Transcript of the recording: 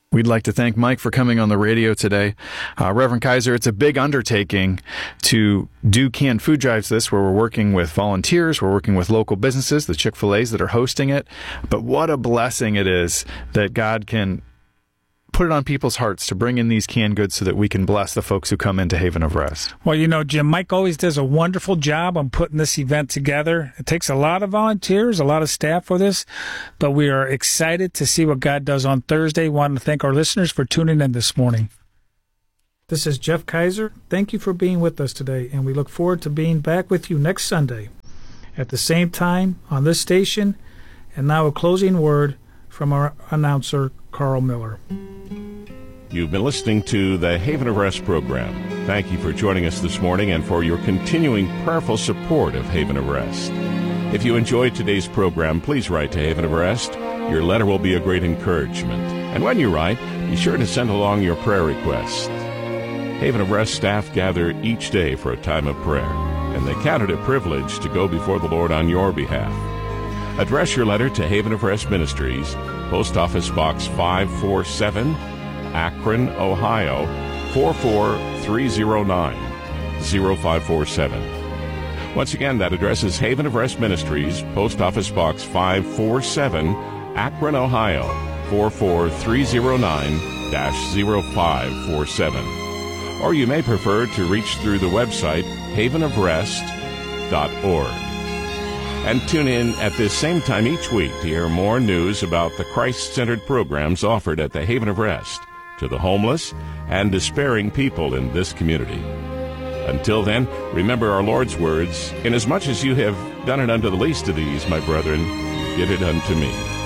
We'd like to thank Mike for coming on the radio today. Reverend Kaiser, it's a big undertaking to do canned food drives where we're working with volunteers, we're working with local businesses, the Chick-fil-A's that are hosting it. But what a blessing it is that God can put it on people's hearts to bring in these canned goods so that we can bless the folks who come into Haven of Rest. Well, Jim, Mike always does a wonderful job on putting this event together. It takes a lot of volunteers, a lot of staff for this, but we are excited to see what God does on Thursday. Want to thank our listeners for tuning in this morning. This is Jeff Kaiser. Thank you for being with us today, and we look forward to being back with you next Sunday at the same time on this station. And now a closing word from our announcer, Carl Miller. You've been listening to the Haven of Rest program. Thank you for joining us this morning and for your continuing prayerful support of Haven of Rest. If you enjoyed today's program, please write to Haven of Rest. Your letter will be a great encouragement. And when you write, be sure to send along your prayer requests. Haven of Rest staff gather each day for a time of prayer, and they count it a privilege to go before the Lord on your behalf. Address your letter to Haven of Rest Ministries, Post Office Box 547, Akron, Ohio, 44309, 0547. Once again, that address is Haven of Rest Ministries, Post Office Box 547, Akron, Ohio, 44309-0547. Or you may prefer to reach through the website havenofrest.org. And tune in at this same time each week to hear more news about the Christ-centered programs offered at the Haven of Rest to the homeless and despairing people in this community. Until then, remember our Lord's words, "Inasmuch as you have done it unto the least of these, my brethren, you did it unto me."